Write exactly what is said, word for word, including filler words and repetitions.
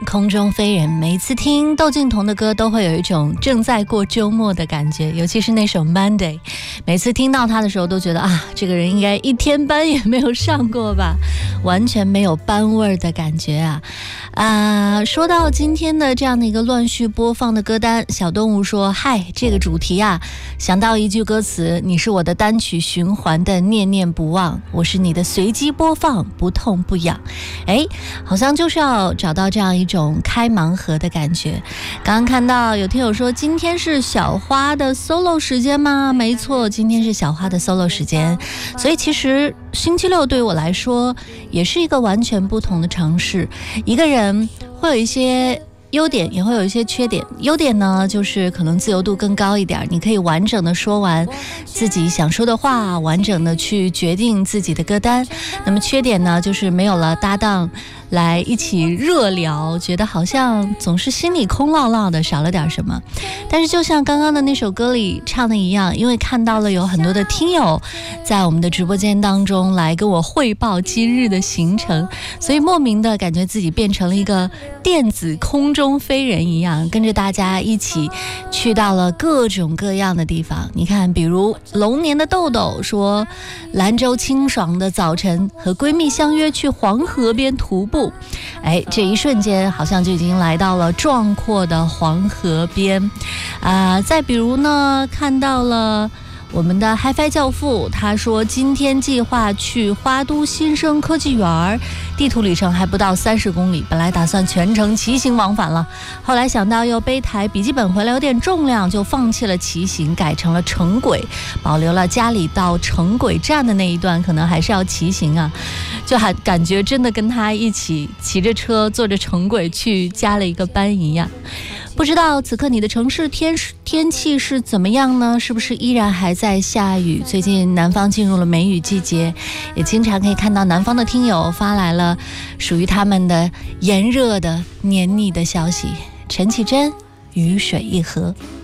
空中飞人，每一次听窦靖童的歌都会有一种正在过周末的感觉，尤其是那首 Monday， 每次听到他的时候都觉得啊，这个人应该一天班也没有上过吧，完全没有班味儿的感觉啊。啊，说到今天的这样的一个乱序播放的歌单，小动物说，嗨，这个主题啊，想到一句歌词，你是我的单曲循环的念念不忘，我是你的随机播放，不痛不痒。哎，好像就是要找到这样一种开盲盒的感觉。刚刚看到有听友说，今天是小花的 solo 时间吗？没错，今天是小花的 solo 时间。所以其实星期六对我来说也是一个完全不同的尝试。一个人会有一些优点，也会有一些缺点。优点呢，就是可能自由度更高一点，你可以完整的说完自己想说的话，完整的去决定自己的歌单。那么缺点呢，就是没有了搭档来一起热聊，觉得好像总是心里空落落的，少了点什么。但是就像刚刚的那首歌里唱的一样，因为看到了有很多的听友在我们的直播间当中来跟我汇报今日的行程，所以莫名的感觉自己变成了一个电子空中飞人一样，跟着大家一起去到了各种各样的地方。你看，比如龙年的豆豆说，兰州清爽的早晨和闺蜜相约去黄河边徒步，哎，这一瞬间好像就已经来到了壮阔的黄河边啊、呃。再比如呢，看到了我们的 HiFi 教父，他说今天计划去花都新生科技园，地图里程还不到三十公里，本来打算全程骑行往返了，后来想到又背台笔记本回来有点重量，就放弃了骑行，改成了城轨，保留了家里到城轨站的那一段可能还是要骑行啊，就还感觉真的跟他一起骑着车坐着城轨去加了一个班一样。不知道此刻你的城市天天气是怎么样呢？是不是依然还在下雨？最近南方进入了梅雨季节，也经常可以看到南方的听友发来了属于他们的炎热的黏腻的消息。陈绮贞，雨水一河。